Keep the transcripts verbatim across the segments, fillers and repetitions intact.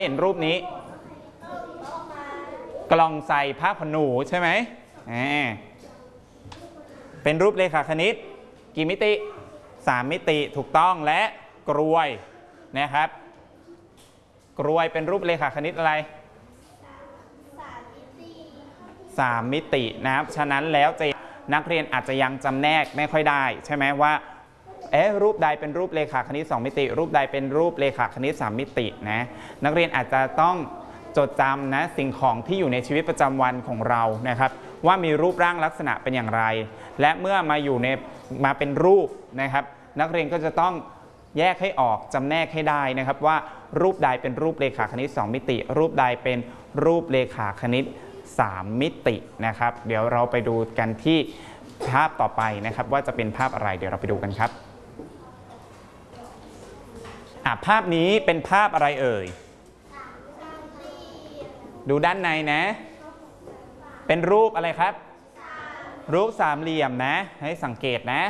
เห็นรูปนี้กล่องใส่ผ้าขนหนูใช่ไหมเป็นรูปเรขาคณิตกี่มิติสามมิติถูกต้องและกรวยนะครับกรวยเป็นรูปเรขาคณิตอะไรสามมิตินะครับฉะนั้นแล้วจะนักเรียนอาจจะยังจำแนกไม่ค่อยได้ใช่ไหมว่าเอ๊ะรูปใดเป็นรูปเรขาคณิตสองมิติรูปใดเป็นรูปเรขาคณิตสามมิตินะนักเรียนอาจจะต้องจดจำนะสิ่งของที่อยู่ในชีวิตประจำวันของเรานะครับว่ามีรูปร่างลักษณะเป็นอย่างไรและเมื่อมาอยู่ในมาเป็นรูปนะครับนักเรียนก็จะต้องแยกให้ออกจำแนกให้ได้นะครับว่ารูปใดเป็นรูปเรขาคณิตสองมิติรูปใดเป็นรูปเรขาคณิตสามมิตินะครับเดี๋ยวเราไปดูกันที่ภาพต่อไปนะครับว่าจะเป็นภาพอะไรเดี๋ยวเราไปดูกันครับอ่ะภาพนี้เป็นภาพอะไรเอ่ยดูด้านในนะเป็นรูปอะไรครับรูปสามเหลี่ยมนะให้สังเกตนะ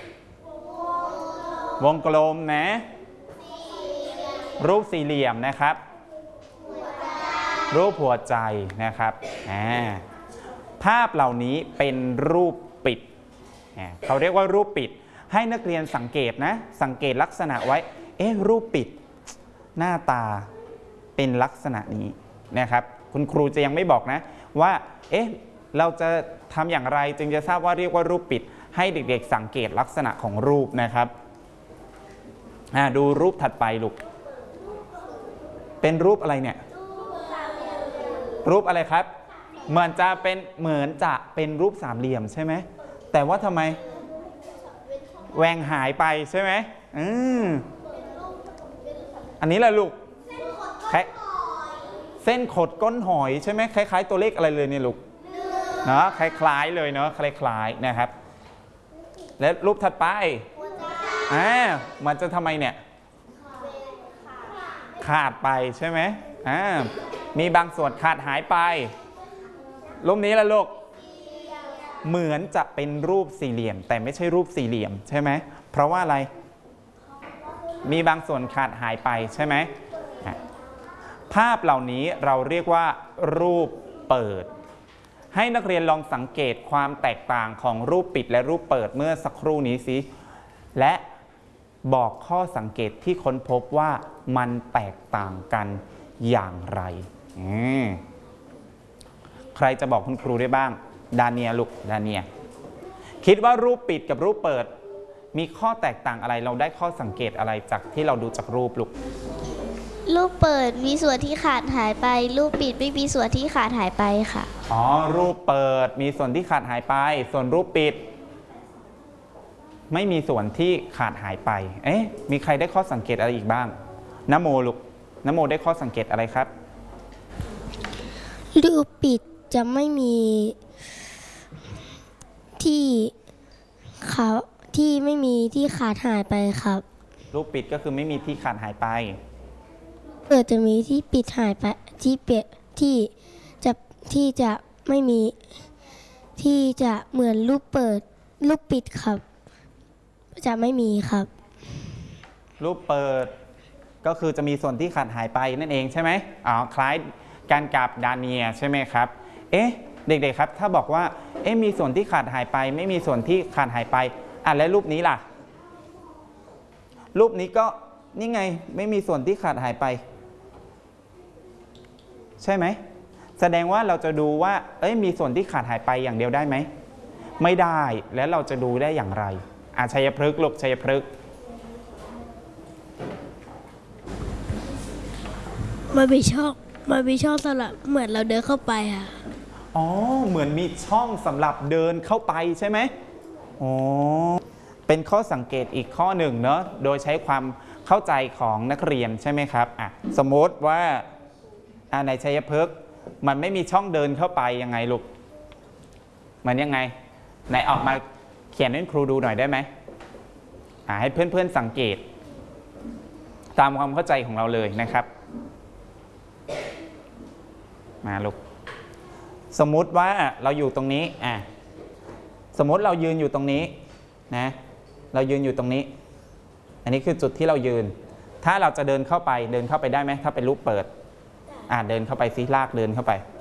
วงกลมนะรูปสี่เหลี่ยมนะครับรูปหัวใจนะครับภาพเหล่านี้เป็นรูปปิดเขาเรียกว่ารูปปิดให้นักเรียนสังเกตนะสังเกตลักษณะไว้เอ๊ะรูปปิดหน้าตาเป็นลักษณะนี้นะครับคุณครูจะยังไม่บอกนะว่าเอ๊ะเราจะทำอย่างไรจึงจะทราบว่าเรียกว่ารูปปิดให้เด็กๆสังเกตลักษณะของรูปนะครับดูรูปถัดไปลูกเป็นรูปอะไรเนี่ยรูปอะไรครับเหมือนจะเป็นเหมือนจะเป็นรูปสามเหลี่ยมใช่ไหมแต่ว่าทำไมแหว่งหายไปใช่ไหมอืมอันนี้แหละลูกเส้นขดก้นหอยใช่ไหมคล้ายๆตัวเลขอะไรเลยเนี่ยลูกเนาะคล้ายๆเลยเนาะคล้ายๆนะครับและรูปถัดไปอ่ามันจะทำไมเนี่ยขาดไปใช่ไหมอ่ามีบางส่วนขาดหายไปรูปนี้ละลูกเหมือนจะเป็นรูปสี่เหลี่ยมแต่ไม่ใช่รูปสี่เหลี่ยมใช่ไหมเพราะว่าอะไรมีบางส่วนขาดหายไปใช่ไหมภาพเหล่านี้เราเรียกว่ารูปเปิดให้นักเรียนลองสังเกตความแตกต่างของรูปปิดและรูปเปิดเมื่อสักครู่นี้สิและบอกข้อสังเกตที่ค้นพบว่ามันแตกต่างกันอย่างไรใครจะบอกคุณครูได้บ้างดาเนียลูกดาเนียคิดว่ารูปปิดกับรูปเปิดมีข้อแตกต่างอะไรเราได้ข้อสังเกตอะไรจากที่เราดูจากรูปลูกรูปเปิดมีส่วนที่ขาดหายไปรูปปิดไม่มีส่วนที่ขาดหายไปค่ะอ๋อรูปเปิดมีส่วนที่ขาดหายไปส่วนรูปปิดไม่มีส่วนที่ขาดหายไปเอ๊ะมีใครได้ข้อสังเกตอะไรอีกบ้างนโมลูกนโมได้ข้อสังเกตอะไรครับรูปปิดจะไม่มีที่เขาที่ไม่มีที่ขาดหายไปครับรูปปิดก็คือไม่มีที่ขาดหายไปเปิดจะมีที่ปิดหายไปที่เปียที่จะที่จะไม่มีที่จะเหมือนรูปเปิดรูปปิดครับจะไม่มีครับรูปเปิดก็คือจะมีส่วนที่ขาดหายไปนั่นเองใช่ไหมอ๋อคล้ายกันกับดาเนียใช่ไหมครับเอ๊ะเด็กๆครับถ้าบอกว่าเอ๊ะมีส่วนที่ขาดหายไปไม่มีส่วนที่ขาดหายไปอ่ะแล้วรูปนี้ล่ะรูปนี้ก็นี่ไงไม่มีส่วนที่ขาดหายไปใช่ไหมแสดงว่าเราจะดูว่าเอ้ยมีส่วนที่ขาดหายไปอย่างเดียวได้ไหมไม่ได้แล้วเราจะดูได้อย่างไรอ่ะชัยพฤกษ์ลูกชัยพฤกษ์มันมีช่องมันมีช่องสำหรับเหมือนเราเดินเข้าไปค่ะอ๋อเหมือนมีช่องสำหรับเดินเข้าไปใช่ไหมอ๋อเป็นข้อสังเกตอีกข้อหนึ่งเนาะโดยใช้ความเข้าใจของนักเรียนใช่ไหมครับอ่ะสมมติว่าในชัยพฤกษ์มันไม่มีช่องเดินเข้าไปยังไงลูกมันยังไงไหนออกมาเขียนให้ครูดูหน่อยได้ไหมอ่าให้เพื่อนๆสังเกตตามความเข้าใจของเราเลยนะครับมาลูกสมมุติว่าเราอยู่ตรงนี้อ่ะสมมติเรายืนอยู่ตรงนี้นะเรายืนอยู่ตรงนี้อันนี้คือจุดที่เรายืนถ้าเราจะเดินเข้าไปเดินเข้าไปได้ไหมถ้าเป็นรูปเปิดอ่าเดินเข้าไปซิลากเดินเข้าไป